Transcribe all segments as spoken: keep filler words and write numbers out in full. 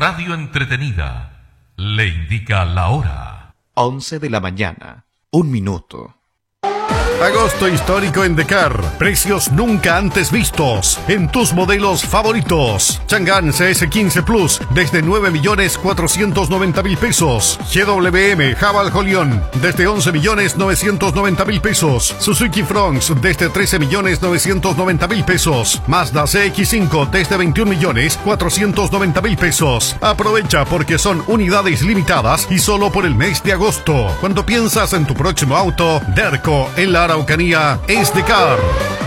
radio entretenida le indica la hora. once de la mañana, un minuto. Agosto histórico en Decar. Precios nunca antes vistos en tus modelos favoritos. Chang'an C S quince Plus desde nueve millones cuatrocientos noventa mil pesos. G W M Jabal Jolión desde once millones novecientos noventa mil pesos. Suzuki Fronx desde trece millones novecientos noventa mil pesos. Mazda C X cinco desde veintiún millones cuatrocientos noventa mil pesos. Aprovecha porque son unidades limitadas y solo por el mes de agosto. Cuando piensas en tu próximo auto, Derco en la Araucanía es Decar.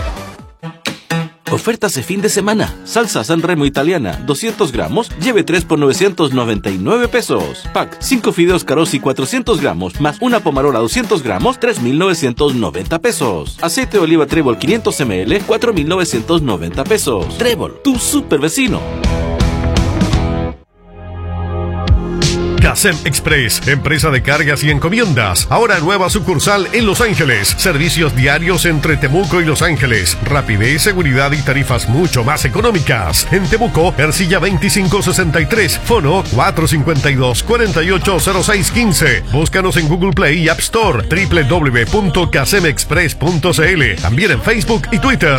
Ofertas de fin de semana. Salsa San Remo italiana, doscientos gramos, lleve tres por novecientos noventa y nueve pesos. Pack, cinco fideos Carosi cuatrocientos gramos, más una pomarola doscientos gramos, tres mil novecientos noventa pesos. Aceite de oliva Trébol quinientos mililitros, cuatro mil novecientos noventa pesos. Trébol, tu super vecino. Casem Express, empresa de cargas y encomiendas. Ahora nueva sucursal en Los Ángeles. Servicios diarios entre Temuco y Los Ángeles. Rapidez, seguridad y tarifas mucho más económicas. En Temuco, Ercilla veinticinco sesenta y tres. Fono cuatro cinco dos, cuatro ocho cero seis uno cinco. Búscanos en Google Play y App Store. doble u doble u doble u punto casem express punto c l. También en Facebook y Twitter.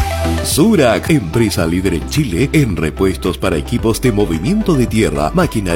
Zurach, empresa líder en Chile en repuestos para equipos de movimiento de tierra, maquinaria